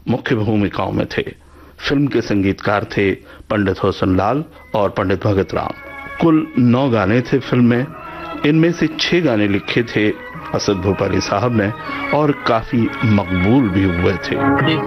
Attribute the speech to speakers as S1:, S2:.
S1: मुख्य भूमिकाओं में थे। फिल्म के संगीतकार थे पंडित होसन लाल और पंडित भगत राम। कुल 9 गाने थे फिल्म में। इनमें से 6 गाने लिखे थे असद भोपाली साहब ने और काफी मकबूल भी हुए थे।